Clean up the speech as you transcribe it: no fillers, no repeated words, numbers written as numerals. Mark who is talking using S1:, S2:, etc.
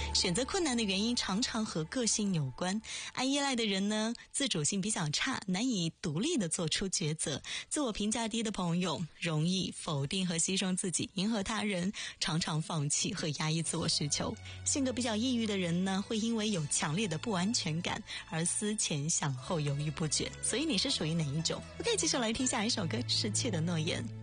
S1: 选择困难的原因常常和个性有关。爱依赖的人呢，自主性比较差，难以独立的做出抉择。自我评价低的朋友，容易否定和牺牲自己，迎合他人，常常放弃和压抑自我需求。性格比较抑郁的人呢，会因为有强烈的不安全感而思前想后，犹豫不决。所以你是属于哪一种？我可以继续来听下一首歌《失去的诺言》。